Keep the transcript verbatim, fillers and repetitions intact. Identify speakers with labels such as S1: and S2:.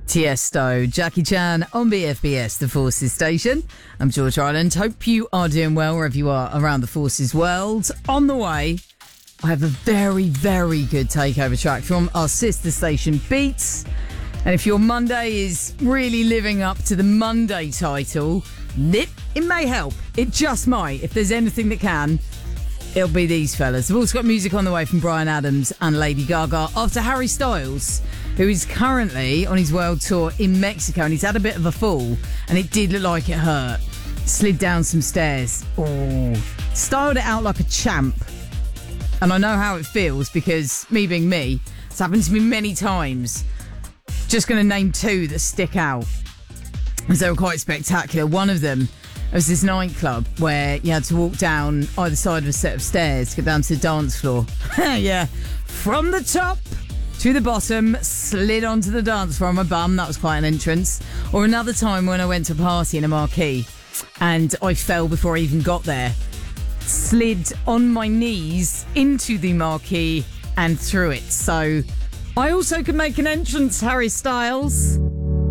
S1: Tiesto, Jackie Chan on B F B S, the Forces Station. I'm George Ireland. Hope you are doing well wherever you are around the Forces world. On the way, I have a very, very good takeover track from our sister station, Beats. And if your Monday is really living up to the Monday title, nip, it may help. It just might. If there's anything that can, it'll be these fellas. We've also got music on the way from Bryan Adams and Lady Gaga after Harry Styles, who is currently on his world tour in Mexico, and he's had a bit of a fall, and it did look like it hurt. Slid down some stairs. Oh, styled it out like a champ. And I know how it feels because, me being me, it's happened to me many times. Just going to name two that stick out, because they were quite spectacular. One of them was this nightclub where you had to walk down either side of a set of stairs to get down to the dance floor. Yeah, from the top to the bottom, slid onto the dance floor on my bum. That was quite an entrance. Or another time when I went to a party in a marquee and I fell before I even got there. Slid on my knees into the marquee and through it. So I also could make an entrance, Harry Styles.